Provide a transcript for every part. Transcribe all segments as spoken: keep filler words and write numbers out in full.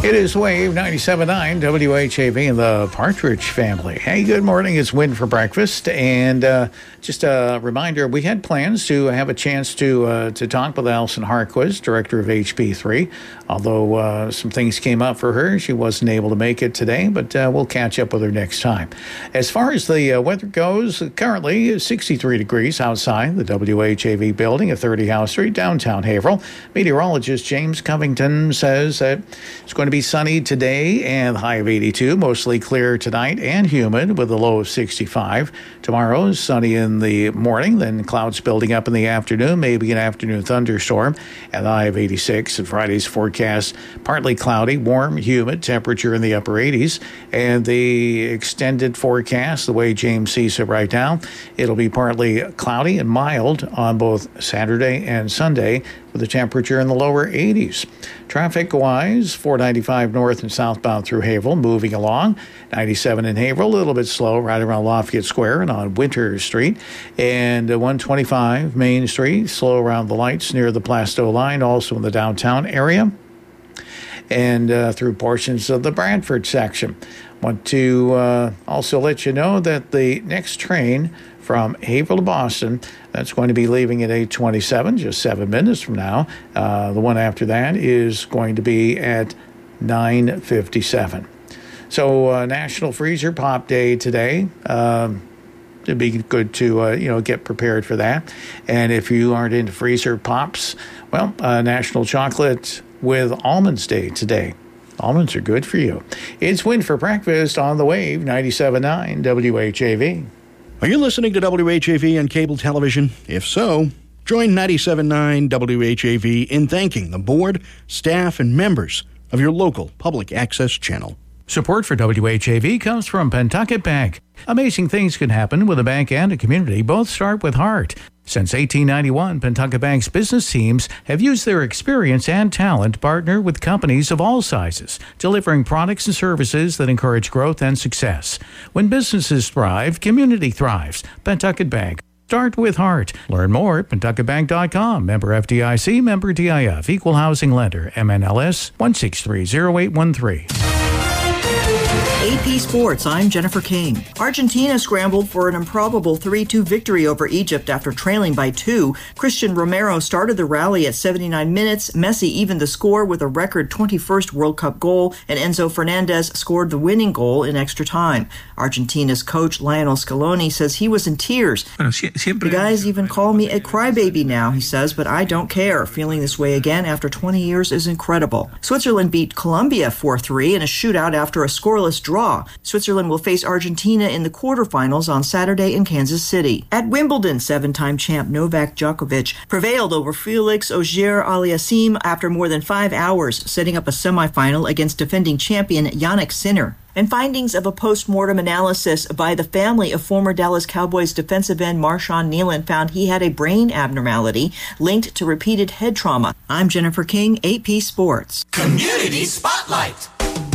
It is Wave ninety-seven point nine W H A V and the Partridge Family. Hey, good morning. It's Win for breakfast. And uh, just a reminder, we had plans to have a chance to uh, to talk with Allison Harquist, director of H P three. Although uh, some things came up for her, she wasn't able to make it today, but uh, we'll catch up with her next time. As far as the uh, weather goes, currently sixty-three degrees outside the W H A V building at thirty House Street, downtown Haverhill. Meteorologist James Covington says that it's going to be sunny today and high of eighty-two, mostly clear tonight and humid with a low of sixty-five. Tomorrow is sunny in the morning, then clouds building up in the afternoon, maybe an afternoon thunderstorm at a high of eighty-six. And Friday's forecast partly cloudy, warm, humid, temperature in the upper eighties. And the extended forecast, the way James sees it right now, it'll be partly cloudy and mild on both Saturday and Sunday with a temperature in the lower eighties. Traffic-wise, four ninety-five north and southbound through Haverhill, moving along. ninety-seven in Haverhill, a little bit slow right around Lafayette Square and on Winter Street. And one twenty-five Main Street, slow around the lights near the Plastow line, also in the downtown area. And uh, through portions of the Bradford section. Want to uh, also let you know that the next train from Haverhill to Boston, that's going to be leaving at eight twenty-seven, just seven minutes from now. Uh, the one after that is going to be at nine fifty-seven. So uh, National Freezer Pop Day today. Um, it'd be good to uh, you know get prepared for that. And if you aren't into freezer pops, well, uh, National Chocolate with Almonds Day today. Almonds are good for you. It's Win for breakfast on the Wave ninety-seven point nine W H A V. Are you listening to W H A V on cable television? If so, join ninety-seven point nine W H A V in thanking the board, staff, and members of your local public access channel. Support for W H A V comes from Pentucket Bank. Amazing things can happen with a bank and a community. Both start with heart. Since eighteen ninety-one, Pentucket Bank's business teams have used their experience and talent to partner with companies of all sizes, delivering products and services that encourage growth and success. When businesses thrive, community thrives. Pentucket Bank. Start with heart. Learn more at pentucket bank dot com. Member F D I C, member D I F, equal housing lender, M N L S one six three zero eight one three. A P Sports, I'm Jennifer King. Argentina scrambled for an improbable three two victory over Egypt after trailing by two. Christian Romero started the rally at seventy-nine minutes. Messi evened the score with a record twenty-first World Cup goal, and Enzo Fernandez scored the winning goal in extra time. Argentina's coach Lionel Scaloni says he was in tears. The guys even call me a crybaby now, he says, but I don't care. Feeling this way again after twenty years is incredible. Switzerland beat Colombia four three in a shootout after a scoreless draw. Switzerland will face Argentina in the quarterfinals on Saturday in Kansas City. At Wimbledon, seven-time champ Novak Djokovic prevailed over Felix Auger-Aliassime after more than five hours, setting up a semifinal against defending champion Jannik Sinner. And findings of a post-mortem analysis by the family of former Dallas Cowboys defensive end Marshawn Nealon found he had a brain abnormality linked to repeated head trauma. I'm Jennifer King, A P Sports. Community Spotlight.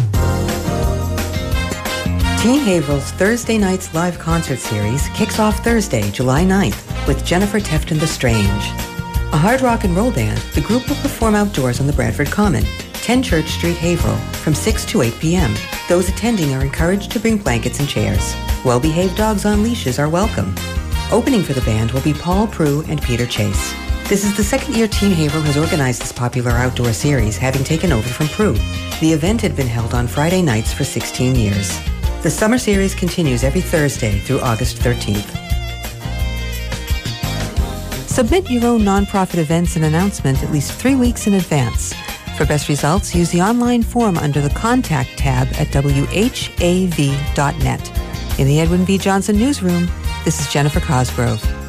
Teen Haverhill's Thursday Nights Live Concert Series kicks off Thursday, July ninth, with Jennifer Tefton the Strange. A hard rock and roll band, the group will perform outdoors on the Bradford Common, ten Church Street, Haverhill, from six to eight p.m. Those attending are encouraged to bring blankets and chairs. Well-behaved dogs on leashes are welcome. Opening for the band will be Paul Prue and Peter Chase. This is the second year Teen Haverhill has organized this popular outdoor series, having taken over from Prue. The event had been held on Friday nights for sixteen years. The summer series continues every Thursday through August thirteenth. Submit your own nonprofit events and announcement at least three weeks in advance. For best results, use the online form under the Contact tab at W H A V dot net. In the Edwin V. Johnson Newsroom, this is Jennifer Cosgrove.